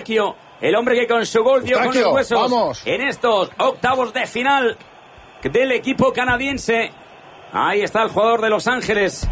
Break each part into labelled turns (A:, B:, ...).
A: Eustaquio, el hombre que con su gol dio con los huesos
B: vamos.
A: en estos octavos de final del equipo canadiense. Ahí está el jugador de Los Ángeles.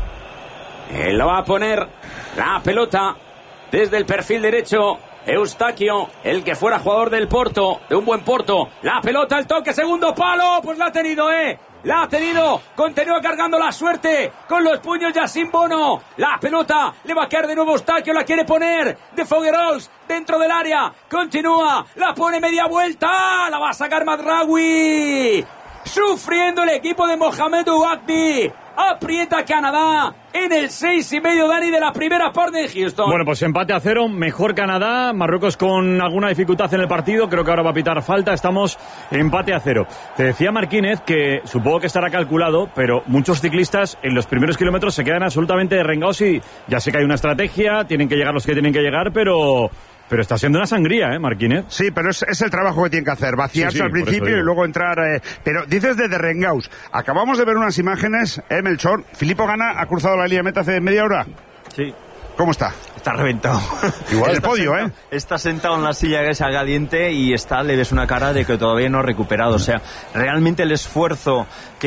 A: Él va a poner la pelota desde el perfil derecho. Eustaquio, el que fuera jugador del Porto, de un buen Porto. La pelota, el toque, segundo palo. Pues la ha tenido, La ha tenido. Continúa cargando la suerte con los puños Yacine Bono. La pelota le va a caer de nuevo Eustaquio. La quiere poner de Foguerols dentro del área. Continúa. La pone media vuelta. La va a sacar Mazraoui. Sufriendo el equipo de Mohamed Ouagdi. Aprieta Canadá en el 6,5, Dani, de la primera parte de Houston.
C: Bueno, pues empate a 0, mejor Canadá. Marruecos con alguna dificultad en el partido, creo que ahora va a pitar falta. Estamos empate a 0. Te decía Marquínez que supongo que estará calculado, pero muchos ciclistas en los primeros kilómetros se quedan absolutamente derrengados y ya sé que hay una estrategia, tienen que llegar los que tienen que llegar, pero está siendo una sangría, Marquínez.
D: Sí, pero es el trabajo que tienen que hacer. Vaciarse al principio y luego entrar... Pero dices de derrengaos. Acabamos de ver unas imágenes, Melchor. Filippo Ganna ha cruzado la línea de meta hace media hora.
E: Sí.
D: ¿Cómo está?
E: Está reventado.
D: Igual el podio,
E: Está sentado en la silla esa caliente y le ves una cara de que todavía no ha recuperado. O sea, realmente el esfuerzo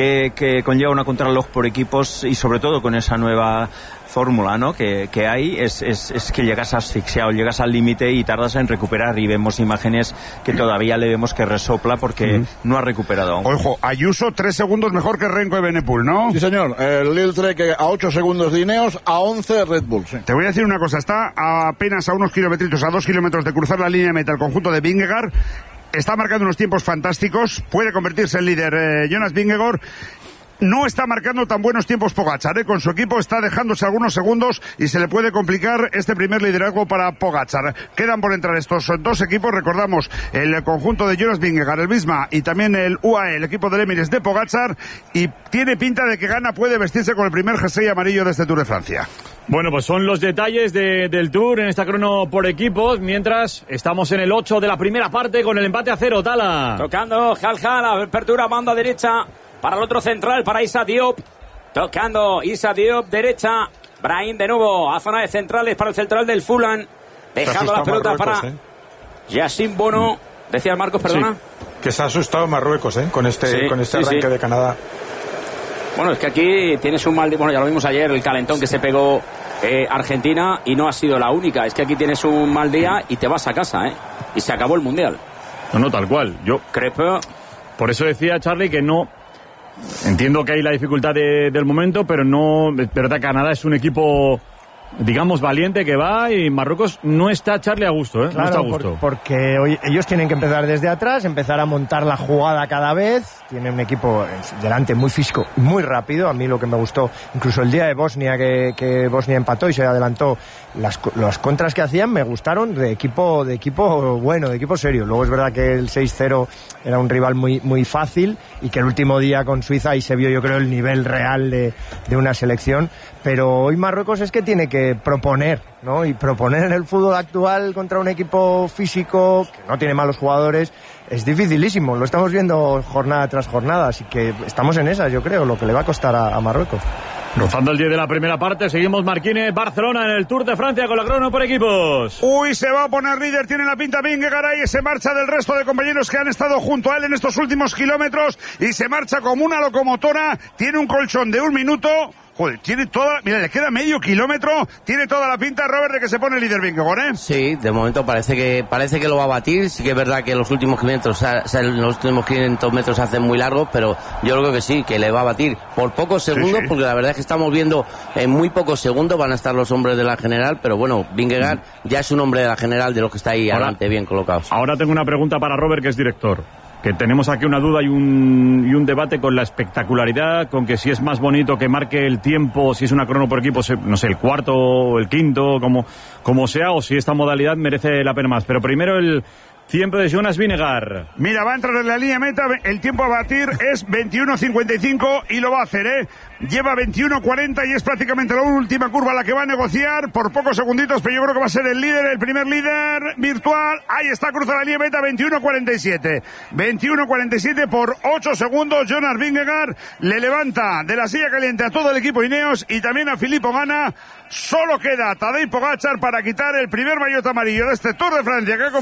E: que conlleva una contrarreloj por equipos y sobre todo con esa nueva fórmula, ¿no?, que hay, es que llegas asfixiado, llegas al límite y tardas en recuperar, y vemos imágenes que todavía le vemos que resopla porque no ha recuperado aún.
D: Ojo, Ayuso 3 segundos mejor que Renko de Benepul, ¿no?
B: Sí, señor. El Lil Trek a 8 segundos de Ineos, a 11 Red Bull. Sí.
D: Te voy a decir una cosa, está apenas a unos kilometritos, a 2 kilómetros de cruzar la línea de meta el conjunto de Vingegaard. Está marcando unos tiempos fantásticos, puede convertirse en líder Jonas Vingegaard. No está marcando tan buenos tiempos Pogačar, Con su equipo está dejándose algunos segundos y se le puede complicar este primer liderazgo para Pogačar. Quedan por entrar estos dos equipos, recordamos, el conjunto de Jonas Vingegaard, el Visma y también el UAE, el equipo del Emirates de Pogačar, y tiene pinta de que Ganna puede vestirse con el primer jersey amarillo de este Tour de Francia.
C: Bueno, pues son los detalles del Tour en esta crono por equipos, mientras estamos en el 8 de la primera parte con el empate a 0, Tala.
A: Tocando Jalja, la apertura banda derecha para el otro central, para Issa Diop. Tocando Issa Diop, derecha. Brahim de nuevo a zona de centrales para el central del Fulham. Dejando la pelota para Yacine Bono. Decía Marcos, perdona.
F: Sí, que se ha asustado Marruecos, con este arranque de Canadá.
A: Bueno, es que aquí tienes un mal día. Bueno, ya lo vimos ayer, el calentón que se pegó Argentina, y no ha sido la única. Es que aquí tienes un mal día y te vas a casa, y se acabó el Mundial.
C: No, tal cual. Yo
A: creo.
C: Por eso decía Charlie que no. Entiendo que hay la dificultad del momento, pero Canadá es un equipo, digamos, valiente, que va, y Marruecos no está, Charlie, a gusto,
G: Claro,
C: no está a gusto.
G: Porque hoy ellos tienen que empezar desde atrás, empezar a montar la jugada cada vez. Tiene un equipo delante muy físico, muy rápido. A mí lo que me gustó, incluso el día de Bosnia, que Bosnia empató y se adelantó, las contras que hacían me gustaron, de equipo bueno, de equipo serio. Luego es verdad que el 6-0 era un rival muy, muy fácil, y que el último día con Suiza ahí se vio, yo creo, el nivel real de una selección. Pero hoy Marruecos es que tiene que proponer, ¿no? Y proponer en el fútbol actual contra un equipo físico que no tiene malos jugadores es dificilísimo. Lo estamos viendo jornada tras jornada, así que estamos en esa, yo creo, lo que le va a costar a Marruecos.
C: Rozando el 10 de la primera parte, seguimos Marquínez, Barcelona en el Tour de Francia con la crono por equipos.
D: Uy, se va a poner líder, tiene la pinta Vingegaard ahí, se marcha del resto de compañeros que han estado junto a él en estos últimos kilómetros, y se marcha como una locomotora, tiene un colchón de 1 minuto. Joder, tiene toda... Mira, le queda medio kilómetro. Tiene toda la pinta, Robert, de que se pone líder Vingegaard,
H: Sí, de momento parece que lo va a batir. Sí que es verdad que los últimos 500 metros se hacen muy largos, pero yo creo que sí, que le va a batir por pocos segundos, porque la verdad es que estamos viendo en muy pocos segundos van a estar los hombres de la general, pero bueno, Vingegaard ya es un hombre de la general, de los que está ahí adelante bien colocados.
C: Ahora tengo una pregunta para Robert, que es director. Que tenemos aquí una duda y un debate con la espectacularidad, con que si es más bonito que marque el tiempo, si es una crono por equipo, no sé, el cuarto o el quinto, como sea, o si esta modalidad merece la pena más. Pero primero el tiempo de Jonas Vingegaard.
D: Mira, va a entrar en la línea meta, el tiempo a batir es 21.55 y lo va a hacer, Lleva 21.40 y es prácticamente la última curva la que va a negociar por pocos segunditos, pero yo creo que va a ser el líder, el primer líder virtual. Ahí está, cruza la línea meta, 21.47. 21.47 por 8 segundos. Jonas Vingegaard le levanta de la silla caliente a todo el equipo Ineos y también a Filippo Ganna. Solo queda Tadej Pogačar para quitar el primer maillot amarillo de este Tour de Francia, que